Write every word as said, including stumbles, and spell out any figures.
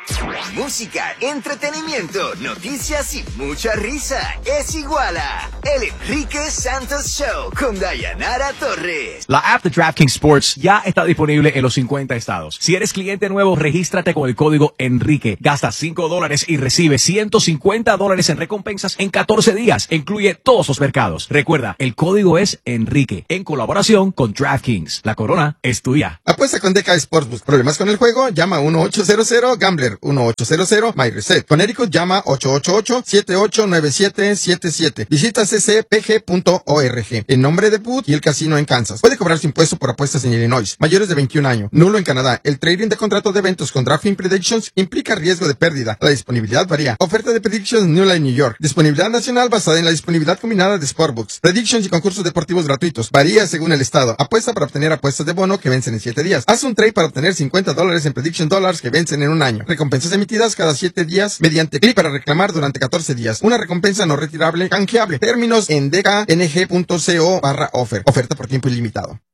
Música, entretenimiento, noticias y mucha risa. Es igual a El Enrique Santos Show con Dayanara Torres. La app de DraftKings Sports ya está disponible en los cincuenta estados. Si eres cliente nuevo, regístrate con el código Enrique. Gasta cinco dólares y recibe ciento cincuenta dólares en recompensas en catorce días. Incluye todos los mercados. Recuerda, el código es Enrique, en colaboración con DraftKings. La corona es tuya. Apuesta con D K Sportsbook. ¿Problemas con el juego? Llama uno ocho cero cero Gambler, uno ocho cero cero My Reset. Connecticut llama ocho ocho ocho, siete ocho nueve siete siete siete. Visita c c p g punto org. En nombre de Boot y el casino en Kansas. Puede cobrar su impuesto por apuestas en Illinois. Mayores de veintiún años. Nulo en Canadá. El trading de contratos de eventos con DraftKings Predictions implica riesgo de pérdida. La disponibilidad varía. Oferta de Predictions nula en New York. Disponibilidad nacional basada en la disponibilidad combinada de Sportbooks. Predictions y concursos deportivos gratuitos. Varía según el estado. Apuesta para obtener apuestas de bono que vencen en siete días. Haz un trade para obtener cincuenta dólares en Prediction Dollars que vencen en un año. Recompensas emitidas cada siete días mediante clic para reclamar durante catorce días. Una recompensa no retirable canjeable. Términos en d k n g punto co barra offer. Oferta por tiempo ilimitado.